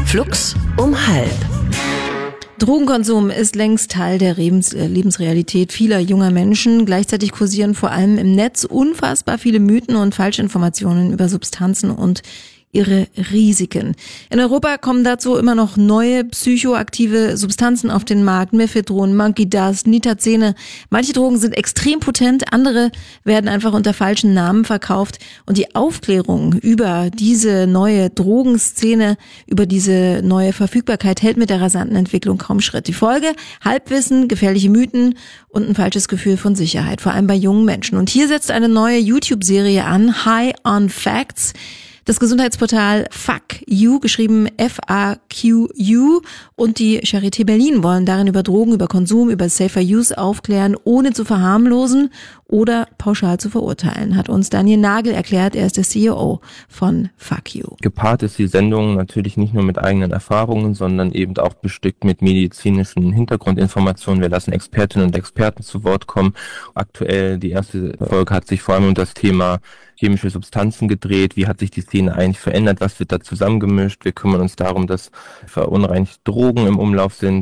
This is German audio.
Flux um halb. Drogenkonsum ist längst Teil der Lebensrealität vieler junger Menschen. Gleichzeitig kursieren vor allem im Netz unfassbar viele Mythen und Falschinformationen über Substanzen und ihre Risiken. In Europa kommen dazu immer noch neue psychoaktive Substanzen auf den Markt. Mephedron, Monkey Dust, Nitazene. Manche Drogen sind extrem potent, andere werden einfach unter falschen Namen verkauft. Und die Aufklärung über diese neue Drogenszene, über diese neue Verfügbarkeit hält mit der rasanten Entwicklung kaum Schritt. Die Folge: Halbwissen, gefährliche Mythen und ein falsches Gefühl von Sicherheit, vor allem bei jungen Menschen. Und hier setzt eine neue YouTube-Serie an, High on Facts. Das Gesundheitsportal Fuck You, geschrieben FAQU, und die Charité Berlin wollen darin über Drogen, über Konsum, über Safer Use aufklären, ohne zu verharmlosen oder pauschal zu verurteilen, hat uns Daniel Nagel erklärt. Er ist der CEO von Fuck You. Gepaart ist die Sendung natürlich nicht nur mit eigenen Erfahrungen, sondern eben auch bestückt mit medizinischen Hintergrundinformationen. Wir lassen Expertinnen und Experten zu Wort kommen. Aktuell, die erste Folge hat sich vor allem um das Thema chemische Substanzen gedreht. Wie hat sich die Szene eigentlich verändert? Was wird da zusammengemischt? Wir kümmern uns darum, dass verunreinigte Drogen im Umlauf sind.